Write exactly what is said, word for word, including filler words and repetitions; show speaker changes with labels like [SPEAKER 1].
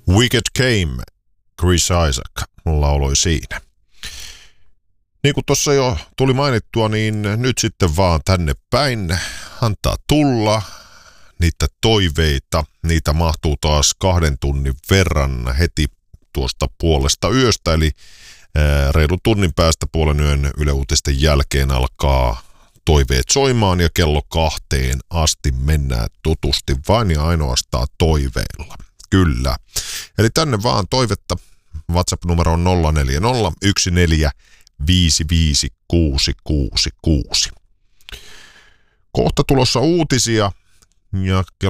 [SPEAKER 1] Wicked Game, Chris Isaac lauloi siinä. Niin kuin tuossa jo tuli mainittua, niin nyt sitten vaan tänne päin antaa tulla niitä toiveita. Niitä mahtuu taas kahden tunnin verran heti tuosta puolesta yöstä, eli reilun tunnin päästä puolen yön Yle Uutisten jälkeen alkaa toiveet soimaan ja kello kahteen asti mennään tutusti vain ja ainoastaan toiveilla. Kyllä. Eli tänne vaan toivetta. WhatsApp-numero on nolla neljä nolla yksi neljä viisi viisi kuusi kuusi kuusi. Kohta tulossa uutisia ja kello